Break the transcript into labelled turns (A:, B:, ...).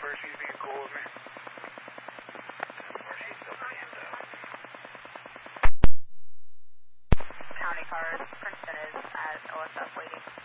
A: first, she's being cool with me. Or she's still jammed up.
B: County cars, Princeton is at OSF waiting.